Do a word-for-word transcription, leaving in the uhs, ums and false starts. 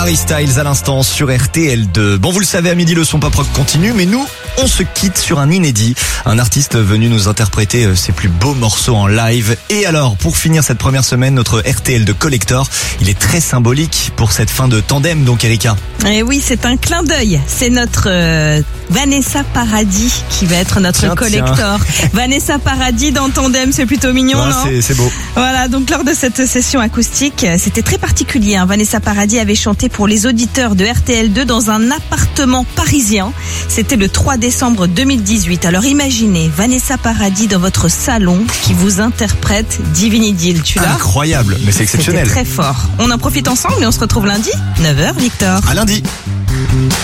Harry Styles à l'instant sur R T L deux. Bon, vous le savez, à midi, le son pop rock continue, mais nous, on se quitte sur un inédit. Un artiste venu nous interpréter ses plus beaux morceaux en live. Et alors, pour finir cette première semaine, notre R T L deux Collector, il est très symbolique pour cette fin de tandem, donc Erika. Et oui, c'est un clin d'œil. C'est notre euh, Vanessa Paradis qui va être notre tiens, collector. Tiens. Vanessa Paradis dans tandem, c'est plutôt mignon, ouais, non c'est, c'est beau. Voilà, donc lors de cette session acoustique, c'était très particulier. Hein. Vanessa Paradis avait chanté pour les auditeurs de R T L deux dans un appartement parisien. C'était le trois décembre deux mille dix-huit. Alors imaginez Vanessa Paradis dans votre salon qui vous interprète Divine Idylle. Tu l'as ? Incroyable, mais c'est exceptionnel. C'était très fort. On en profite ensemble et on se retrouve lundi, neuf heures, Victor. À lundi.